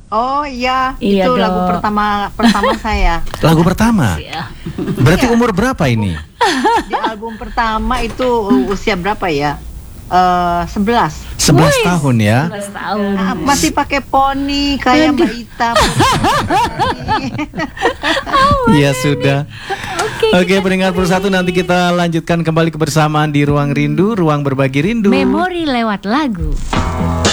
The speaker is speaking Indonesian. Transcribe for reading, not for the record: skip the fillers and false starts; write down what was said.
Oh iya, Iya itu lagu dong. pertama pertama saya. Lagu pertama. Ya. Berarti Iya. umur berapa ini? Di album pertama itu usia berapa ya? 11. 11 tahun ya. 11 tahun. Masih pakai poni kayak Mbak Ita. Ya sudah. Oke, pendengar Persatu, nanti kita lanjutkan kembali kebersamaan di Ruang Rindu, ruang berbagi rindu. Memori lewat lagu.